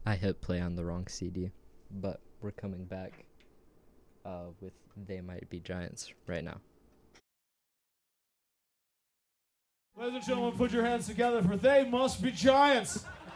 I hit play on the wrong CD, but we're coming back with They Might Be Giants right now. Ladies and gentlemen, put your hands together for They Must Be Giants.